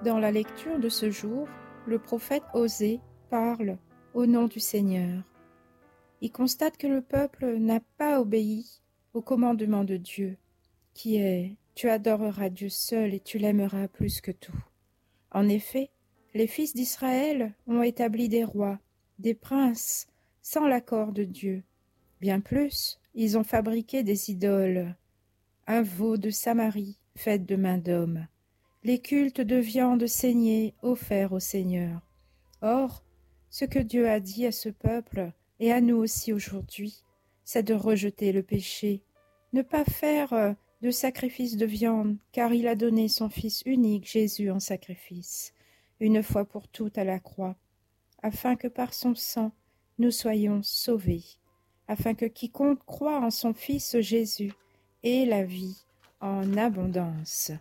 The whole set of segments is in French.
Dans la lecture de ce jour, le prophète Osée parle au nom du Seigneur. Il constate que le peuple n'a pas obéi au commandement de Dieu, qui est « Tu adoreras Dieu seul et tu l'aimeras plus que tout ». En effet, les fils d'Israël ont établi des rois, des princes, sans l'accord de Dieu. Bien plus, ils ont fabriqué des idoles, un veau de Samarie fait de main d'homme, les cultes de viande saignée offerts au Seigneur. Or, ce que Dieu a dit à ce peuple, et à nous aussi aujourd'hui, c'est de rejeter le péché, ne pas faire de sacrifice de viande, car il a donné son Fils unique, Jésus, en sacrifice, une fois pour toutes à la croix, afin que par son sang nous soyons sauvés, afin que quiconque croit en son Fils Jésus ait la vie en abondance.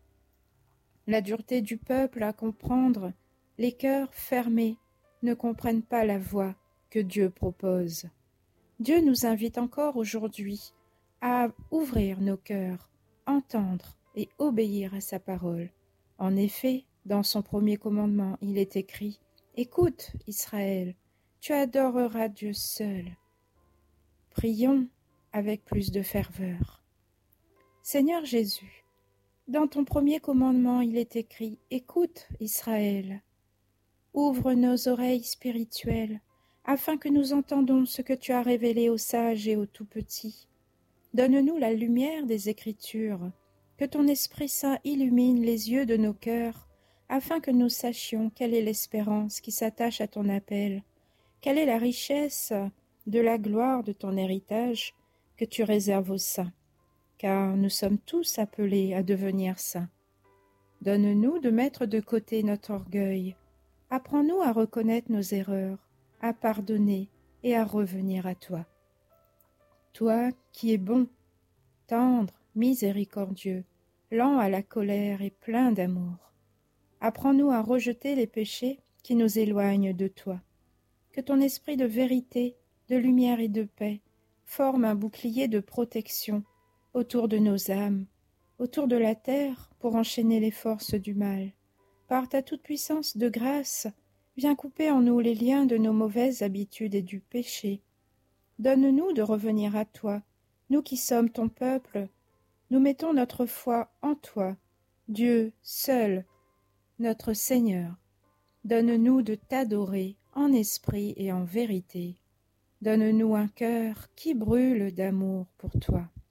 La dureté du peuple à comprendre, les cœurs fermés ne comprennent pas la voie que Dieu propose. Dieu nous invite encore aujourd'hui à ouvrir nos cœurs, entendre et obéir à sa parole. En effet, dans son premier commandement, il est écrit « Écoute, Israël, tu adoreras Dieu seul. » Prions avec plus de ferveur. Seigneur Jésus, dans ton premier commandement, il est écrit « Écoute, Israël. » Ouvre nos oreilles spirituelles, afin que nous entendons ce que tu as révélé aux sages et aux tout-petits. Donne-nous la lumière des Écritures, que ton Esprit Saint illumine les yeux de nos cœurs, afin que nous sachions quelle est l'espérance qui s'attache à ton appel, quelle est la richesse de la gloire de ton héritage que tu réserves aux saints, car nous sommes tous appelés à devenir saints. Donne-nous de mettre de côté notre orgueil. Apprends-nous à reconnaître nos erreurs, à pardonner et à revenir à toi. Toi qui es bon, tendre, miséricordieux, lent à la colère et plein d'amour. Apprends-nous à rejeter les péchés qui nous éloignent de toi. Que ton esprit de vérité, de lumière et de paix forme un bouclier de protection autour de nos âmes, autour de la terre pour enchaîner les forces du mal. Par ta toute-puissance de grâce, viens couper en nous les liens de nos mauvaises habitudes et du péché. Donne-nous de revenir à toi, nous qui sommes ton peuple. Nous mettons notre foi en toi, Dieu seul, notre Seigneur. Donne-nous de t'adorer en esprit et en vérité. Donne-nous un cœur qui brûle d'amour pour toi.